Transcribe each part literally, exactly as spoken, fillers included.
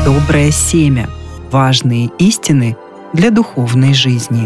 Доброе семя. Важные истины для духовной жизни.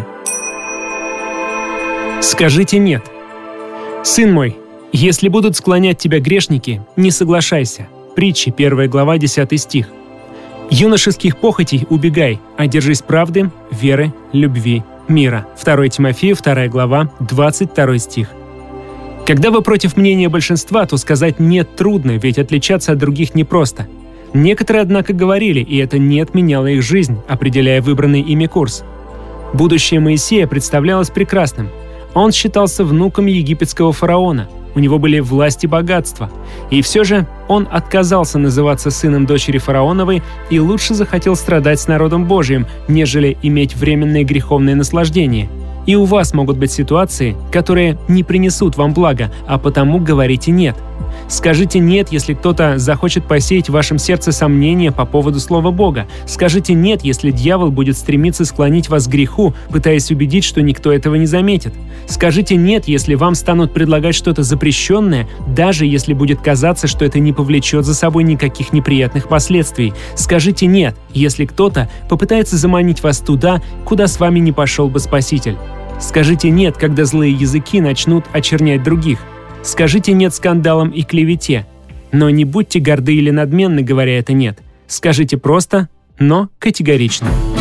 Скажите «нет». «Сын мой, если будут склонять тебя грешники, не соглашайся». Притчи, первая глава, десятый стих. «Юношеских похотей убегай, а держись правды, веры, любви, мира». второе Тимофею, вторая глава, двадцать второй стих. Когда вы против мнения большинства, то сказать «нет» трудно, ведь отличаться от других непросто. Некоторые, однако, говорили, и это не отменяло их жизнь, определяя выбранный ими курс. Будущее Моисея представлялось прекрасным. Он считался внуком египетского фараона. У него были власть и богатство. И все же он отказался называться сыном дочери фараоновой и лучше захотел страдать с народом Божьим, нежели иметь временные греховные наслаждения. И у вас могут быть ситуации, которые не принесут вам блага, а потому говорите «нет». Скажите «нет», если кто-то захочет посеять в вашем сердце сомнения по поводу Слова Бога. Скажите «нет», если дьявол будет стремиться склонить вас к греху, пытаясь убедить, что никто этого не заметит. Скажите «нет», если вам станут предлагать что-то запрещенное, даже если будет казаться, что это не повлечет за собой никаких неприятных последствий. Скажите «нет», если кто-то попытается заманить вас туда, куда с вами не пошел бы Спаситель. Скажите «нет», когда злые языки начнут очернять других. Скажите «нет» скандалам и клевете. Но не будьте горды или надменны, говоря это «нет». Скажите просто, но категорично.